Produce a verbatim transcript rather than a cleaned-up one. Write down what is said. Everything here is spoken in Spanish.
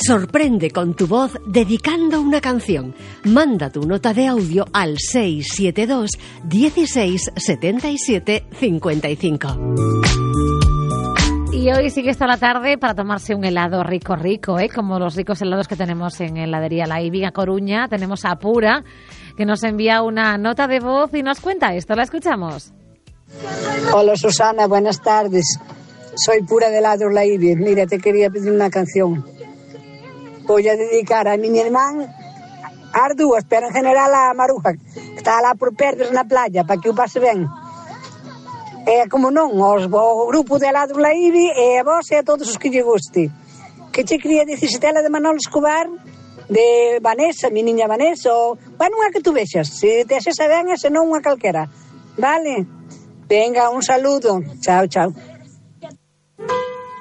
Sorprende con tu voz dedicando una canción. Manda tu nota de audio al seis siete dos, dieciséis, setenta y siete, cincuenta y cinco. Y hoy sí que está la tarde para tomarse un helado rico, rico, ¿eh? Como los ricos helados que tenemos en heladería La Ibi a Coruña. Tenemos a Pura, que nos envía una nota de voz y nos cuenta esto. ¿La escuchamos? Hola Susana, buenas tardes. Soy Pura de Helados La Ibi. Mira, te quería pedir una canción. Voy a dedicar a mi irmán as dúas, pero en general a Maruja, que está lá por perto na playa, para que o pase ben. E como non, os, o grupo de Helados La Ibi e a vos e a todos os que lle guste. Que che quería dicir Setela de Manolo Escobar, de Vanessa, mi niña Vanessa, ou, bueno, unha que tú vexas, se te esa ben e se non unha calquera. Vale? Venga, un saludo. Chao, chao.